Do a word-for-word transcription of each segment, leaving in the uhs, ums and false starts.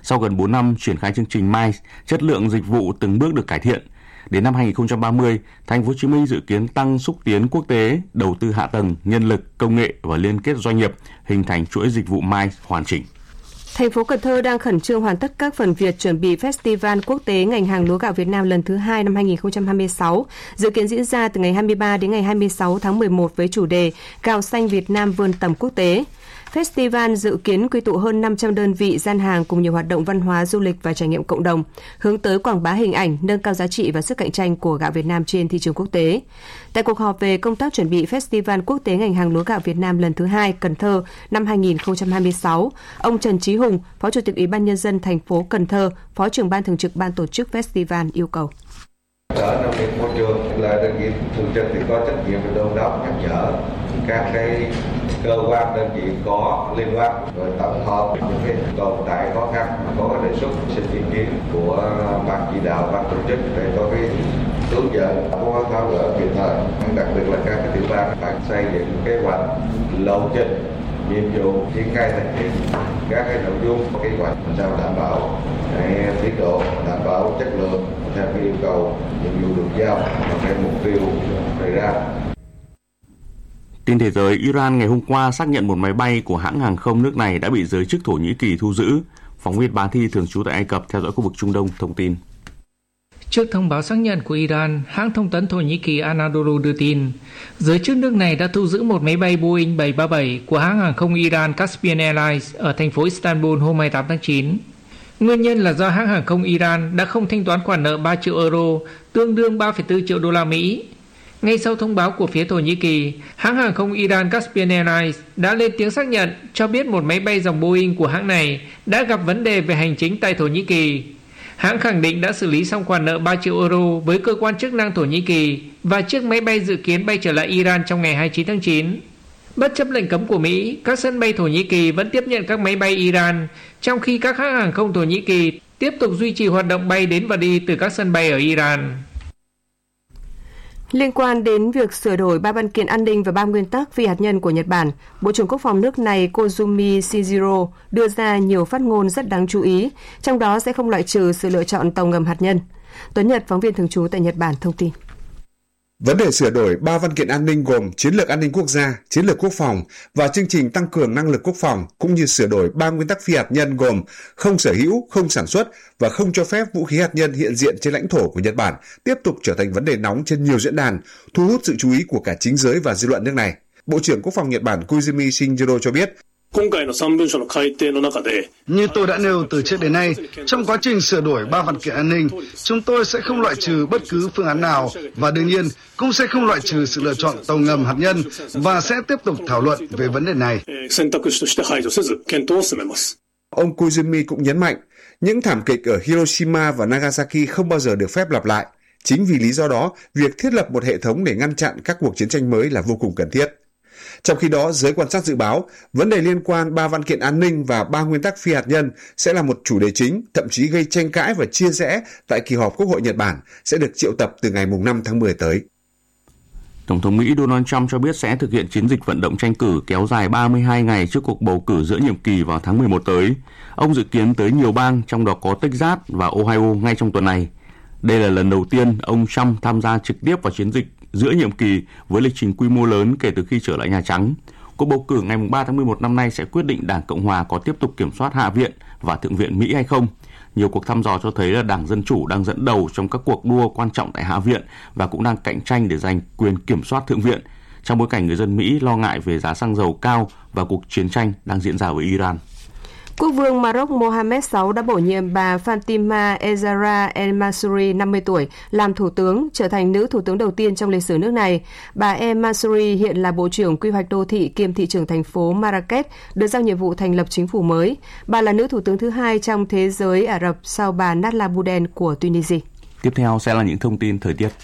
Sau gần bốn năm triển khai chương trình MICE, chất lượng dịch vụ từng bước được cải thiện. Đến năm hai không ba mươi, Thành phố Hồ Chí Minh dự kiến tăng xúc tiến quốc tế, đầu tư hạ tầng, nhân lực, công nghệ và liên kết doanh nghiệp, hình thành chuỗi dịch vụ MICE hoàn chỉnh. Thành phố Cần Thơ đang khẩn trương hoàn tất các phần việc chuẩn bị Festival Quốc tế ngành hàng lúa gạo Việt Nam lần thứ hai năm hai không hai sáu, dự kiến diễn ra từ ngày hai mươi ba đến ngày hai mươi sáu tháng mười một với chủ đề Gạo xanh Việt Nam vươn tầm quốc tế. Festival dự kiến quy tụ hơn năm trăm đơn vị gian hàng cùng nhiều hoạt động văn hóa, du lịch và trải nghiệm cộng đồng, hướng tới quảng bá hình ảnh, nâng cao giá trị và sức cạnh tranh của gạo Việt Nam trên thị trường quốc tế. Tại cuộc họp về công tác chuẩn bị Festival Quốc tế ngành hàng lúa gạo Việt Nam lần thứ hai Cần Thơ năm hai không hai sáu, ông Trần Chí Hùng, Phó Chủ tịch Ủy ban Nhân dân thành phố Cần Thơ, Phó trưởng ban thường trực ban tổ chức Festival yêu cầu. Sở Nông nghiệp Môi trường là đơn vị thường trực thì có trách nhiệm về đôn đốc nhắc nhở các cái cơ quan đơn vị có liên quan, rồi tổng hợp những cái tồn tại khó khăn có cái đề xuất xin ý kiến của ban chỉ đạo, ban tổ chức để có cái hướng dẫn có tháo gỡ kịp thời. Đặc biệt là các cái tiểu ban phải xây dựng kế hoạch, lộ trình, nhiệm vụ triển khai thực hiện các cái nội dung kế hoạch làm sao đảm bảo cái tiến độ, đảm bảo chất lượng theo cái yêu cầu nhiệm vụ được giao và cái mục tiêu đề ra. Tin thế giới, Iran ngày hôm qua xác nhận một máy bay của hãng hàng không nước này đã bị giới chức Thổ Nhĩ Kỳ thu giữ. Phóng viên Bá Thi thường trú tại Ai Cập theo dõi khu vực Trung Đông thông tin. Trước thông báo xác nhận của Iran, hãng thông tấn Thổ Nhĩ Kỳ Anadolu đưa tin, giới chức nước này đã thu giữ một máy bay Boeing bảy ba bảy của hãng hàng không Iran Caspian Airlines ở thành phố Istanbul hôm hai mươi tám tháng chín. Nguyên nhân là do hãng hàng không Iran đã không thanh toán khoản nợ ba triệu euro, tương đương ba phẩy bốn triệu đô la Mỹ. Ngay sau thông báo của phía Thổ Nhĩ Kỳ, hãng hàng không Iran Caspian Airlines đã lên tiếng xác nhận cho biết một máy bay dòng Boeing của hãng này đã gặp vấn đề về hành chính tại Thổ Nhĩ Kỳ. Hãng khẳng định đã xử lý xong khoản nợ ba triệu euro với cơ quan chức năng Thổ Nhĩ Kỳ và chiếc máy bay dự kiến bay trở lại Iran trong ngày hai mươi chín tháng chín. Bất chấp lệnh cấm của Mỹ, các sân bay Thổ Nhĩ Kỳ vẫn tiếp nhận các máy bay Iran, trong khi các hãng hàng không Thổ Nhĩ Kỳ tiếp tục duy trì hoạt động bay đến và đi từ các sân bay ở Iran. Liên quan đến việc sửa đổi ba văn kiện an ninh và ba nguyên tắc phi hạt nhân của Nhật Bản, Bộ trưởng Quốc phòng nước này Kozumi Shiziro đưa ra nhiều phát ngôn rất đáng chú ý, trong đó sẽ không loại trừ sự lựa chọn tàu ngầm hạt nhân. Tuấn Nhật, phóng viên thường trú tại Nhật Bản thông tin. Vấn đề sửa đổi ba văn kiện an ninh gồm chiến lược an ninh quốc gia, chiến lược quốc phòng và chương trình tăng cường năng lực quốc phòng, cũng như sửa đổi ba nguyên tắc phi hạt nhân gồm không sở hữu, không sản xuất và không cho phép vũ khí hạt nhân hiện diện trên lãnh thổ của Nhật Bản tiếp tục trở thành vấn đề nóng trên nhiều diễn đàn, thu hút sự chú ý của cả chính giới và dư luận nước này. Bộ trưởng Quốc phòng Nhật Bản Kozumi Shingiro cho biết, như tôi đã nêu từ trước đến nay, trong quá trình sửa đổi ba văn kiện an ninh, chúng tôi sẽ không loại trừ bất cứ phương án nào và đương nhiên cũng sẽ không loại trừ sự lựa chọn tàu ngầm hạt nhân và sẽ tiếp tục thảo luận về vấn đề này. Ông Kozumi cũng nhấn mạnh, những thảm kịch ở Hiroshima và Nagasaki không bao giờ được phép lặp lại. Chính vì lý do đó, việc thiết lập một hệ thống để ngăn chặn các cuộc chiến tranh mới là vô cùng cần thiết. Trong khi đó, giới quan sát dự báo, vấn đề liên quan ba văn kiện an ninh và ba nguyên tắc phi hạt nhân sẽ là một chủ đề chính, thậm chí gây tranh cãi và chia rẽ tại kỳ họp Quốc hội Nhật Bản sẽ được triệu tập từ ngày năm tháng mười tới. Tổng thống Mỹ Donald Trump cho biết sẽ thực hiện chiến dịch vận động tranh cử kéo dài ba mươi hai ngày trước cuộc bầu cử giữa nhiệm kỳ vào tháng mười một tới. Ông dự kiến tới nhiều bang, trong đó có Texas và Ohio ngay trong tuần này. Đây là lần đầu tiên ông Trump tham gia trực tiếp vào chiến dịch giữa nhiệm kỳ với lịch trình quy mô lớn kể từ khi trở lại Nhà Trắng. Cuộc bầu cử ngày ba tháng mười một năm nay sẽ quyết định Đảng Cộng Hòa có tiếp tục kiểm soát Hạ viện và Thượng viện Mỹ hay không. Nhiều cuộc thăm dò cho thấy là Đảng Dân Chủ đang dẫn đầu trong các cuộc đua quan trọng tại Hạ viện và cũng đang cạnh tranh để giành quyền kiểm soát Thượng viện, trong bối cảnh người dân Mỹ lo ngại về giá xăng dầu cao và cuộc chiến tranh đang diễn ra với Iran. Quốc vương Maroc Mohammed sáu đã bổ nhiệm bà Fatima Ezara El Mansouri, năm mươi tuổi, làm thủ tướng, trở thành nữ thủ tướng đầu tiên trong lịch sử nước này. Bà El Mansouri hiện là Bộ trưởng Quy hoạch Đô thị kiêm thị trưởng thành phố Marrakech, được giao nhiệm vụ thành lập chính phủ mới. Bà là nữ thủ tướng thứ hai trong thế giới Ả Rập sau bà Nadla Bouden của Tunisia. Tiếp theo sẽ là những thông tin thời tiết.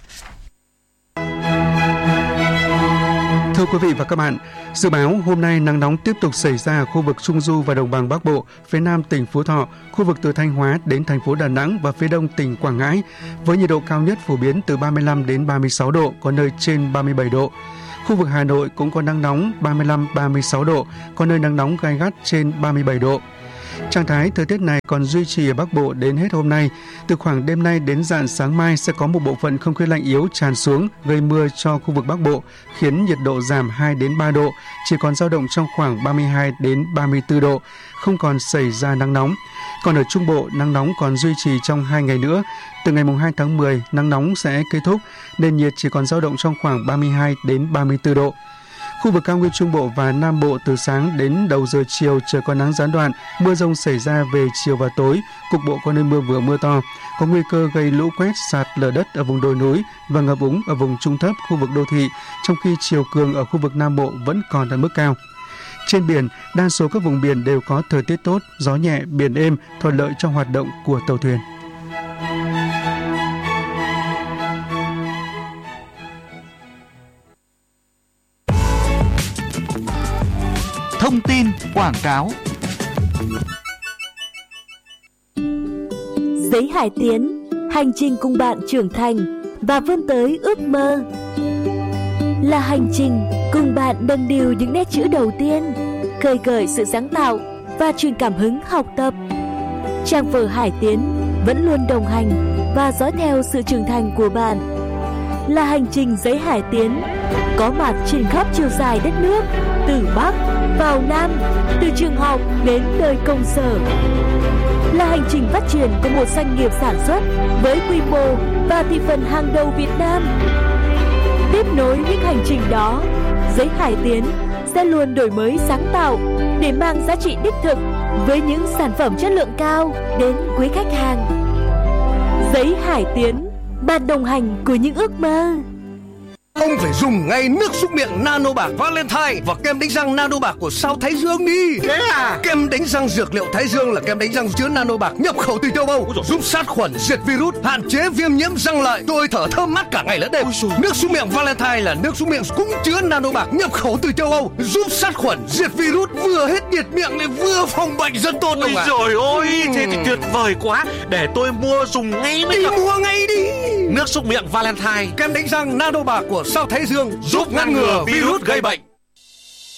Thưa quý vị và các bạn, dự báo hôm nay nắng nóng tiếp tục xảy ra ở khu vực Trung Du và Đồng bằng Bắc Bộ, phía Nam tỉnh Phú Thọ, khu vực từ Thanh Hóa đến thành phố Đà Nẵng và phía Đông tỉnh Quảng Ngãi, với nhiệt độ cao nhất phổ biến từ ba mươi lăm đến ba mươi sáu độ, có nơi trên ba mươi bảy độ. Khu vực Hà Nội cũng có nắng nóng ba mươi lăm đến ba mươi sáu độ, có nơi nắng nóng gay gắt trên ba mươi bảy độ. Trạng thái thời tiết này còn duy trì ở Bắc Bộ đến hết hôm nay. Từ khoảng đêm nay đến rạng sáng mai sẽ có một bộ phận không khí lạnh yếu tràn xuống gây mưa cho khu vực Bắc Bộ, khiến nhiệt độ giảm hai đến ba độ, chỉ còn dao động trong khoảng ba mươi hai đến ba mươi tư độ, không còn xảy ra nắng nóng. Còn ở Trung Bộ, nắng nóng còn duy trì trong hai ngày nữa. Từ ngày hai tháng mười, nắng nóng sẽ kết thúc, nền nhiệt chỉ còn dao động trong khoảng ba mươi hai đến ba mươi tư độ. Khu vực cao nguyên Trung Bộ và Nam Bộ từ sáng đến đầu giờ chiều trời có nắng gián đoạn, mưa rông xảy ra về chiều và tối, cục bộ có nơi mưa vừa mưa to, có nguy cơ gây lũ quét, sạt lở đất ở vùng đồi núi và ngập úng ở vùng trung thấp khu vực đô thị, trong khi chiều cường ở khu vực Nam Bộ vẫn còn ở mức cao. Trên biển, đa số các vùng biển đều có thời tiết tốt, gió nhẹ, biển êm, thuận lợi cho hoạt động của tàu thuyền. Thông tin quảng cáo. Giấy Hải Tiến, hành trình cùng bạn trưởng thành và vươn tới ước mơ. Là hành trình cùng bạn nâng niu những nét chữ đầu tiên, khơi gợi sự sáng tạo và truyền cảm hứng học tập. Trang phở Hải Tiến vẫn luôn đồng hành và dõi theo sự trưởng thành của bạn. Là hành trình Giấy Hải Tiến, có mặt trên khắp chiều dài đất nước, từ Bắc vào Nam, từ trường học đến nơi công sở. Là hành trình phát triển của một doanh nghiệp sản xuất với quy mô và thị phần hàng đầu Việt Nam. Tiếp nối những hành trình đó, Giấy Hải Tiến sẽ luôn đổi mới sáng tạo để mang giá trị đích thực với những sản phẩm chất lượng cao đến quý khách hàng. Giấy Hải Tiến, bạn đồng hành của những ước mơ. Ông phải dùng ngay nước súc miệng Nano Bạc Valentine và kem đánh răng Nano Bạc của sao Thái Dương đi. Thế à? Kem đánh răng dược liệu Thái Dương là kem đánh răng chứa Nano Bạc nhập khẩu từ châu Âu, giúp sát khuẩn, diệt virus, hạn chế viêm nhiễm răng lợi. Tôi thở thơm mát cả ngày lẫn đêm. Nước súc miệng Valentine là nước súc miệng cũng chứa Nano Bạc nhập khẩu từ châu Âu, giúp sát khuẩn, diệt virus, vừa hết nhiệt miệng lại vừa phòng bệnh rất tốt. Ôi trời ơi, thế thì tuyệt vời quá. Để tôi mua dùng ngay đi. Mua ngay đi. Nước súc miệng Valentine, kem đánh răng Nano Bạc của sao Thái Dương giúp ngăn ngừa virus gây bệnh.